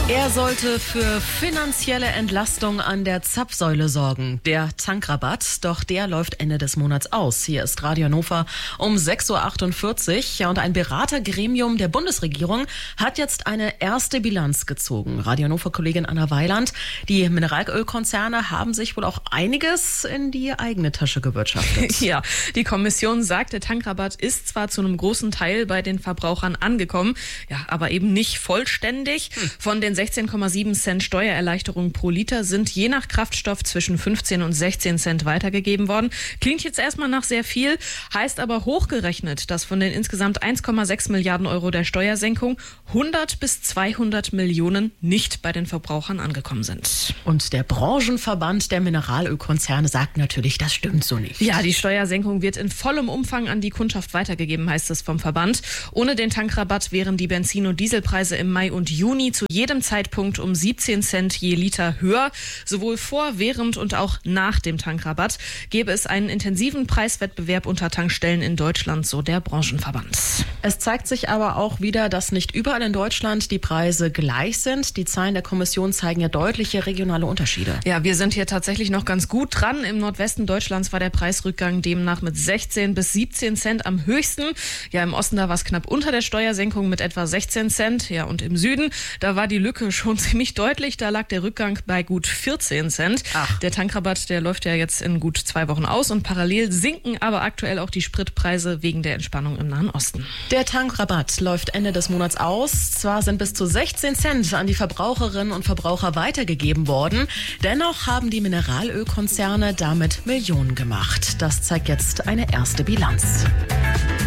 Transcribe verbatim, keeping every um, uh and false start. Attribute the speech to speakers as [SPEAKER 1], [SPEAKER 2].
[SPEAKER 1] Er sollte für finanzielle Entlastung an der Zapfsäule sorgen, der Tankrabatt, doch der läuft Ende des Monats aus. Hier ist Radio Hannover um sechs Uhr achtundvierzig. Ja, und ein Beratergremium der Bundesregierung hat jetzt eine erste Bilanz gezogen. Radio Hannover-Kollegin Anna Weiland, die Mineralölkonzerne haben sich wohl auch einiges in die eigene Tasche gewirtschaftet.
[SPEAKER 2] Ja, die Kommission sagt, der Tankrabatt ist zwar zu einem großen Teil bei den Verbrauchern angekommen, ja, aber eben nicht vollständig. Hm. Von den sechzehn Komma sieben Cent Steuererleichterung pro Liter sind je nach Kraftstoff zwischen fünfzehn und sechzehn Cent weitergegeben worden. Klingt jetzt erstmal nach sehr viel, heißt aber hochgerechnet, dass von den insgesamt eins Komma sechs Milliarden Euro der Steuersenkung hundert bis zweihundert Millionen nicht bei den Verbrauchern angekommen sind.
[SPEAKER 1] Und der Branchenverband der Mineralölkonzerne sagt natürlich, das stimmt so nicht.
[SPEAKER 2] Ja, die Steuersenkung wird in vollem Umfang an die Kundschaft weitergegeben, heißt es vom Verband. Ohne den Tankrabatt wären die Benzin- und Dieselpreise im Mai und Juni zu jedem Zeitpunkt um siebzehn Cent je Liter höher. Sowohl vor, während und auch nach dem Tankrabatt gäbe es einen intensiven Preiswettbewerb unter Tankstellen in Deutschland, so der Branchenverband.
[SPEAKER 1] Es zeigt sich aber auch wieder, dass nicht überall in Deutschland die Preise gleich sind. Die Zahlen der Kommission zeigen ja deutliche regionale Unterschiede.
[SPEAKER 2] Ja, wir sind hier tatsächlich noch ganz gut dran. Im Nordwesten Deutschlands war der Preisrückgang demnach mit sechzehn bis siebzehn Cent am höchsten. Ja, im Osten, da war es knapp unter der Steuersenkung mit etwa sechzehn Cent. Ja, und im Süden, da war die Lücke schon ziemlich deutlich. Da lag der Rückgang bei gut vierzehn Cent.
[SPEAKER 1] Ach.
[SPEAKER 2] Der Tankrabatt, der läuft ja jetzt in gut zwei Wochen aus und parallel sinken aber aktuell auch die Spritpreise wegen der Entspannung im Nahen Osten.
[SPEAKER 1] Der Tankrabatt läuft Ende des Monats aus. Zwar sind bis zu sechzehn Cent an die Verbraucherinnen und Verbraucher weitergegeben worden. Dennoch haben die Mineralölkonzerne damit Millionen gemacht. Das zeigt jetzt eine erste Bilanz.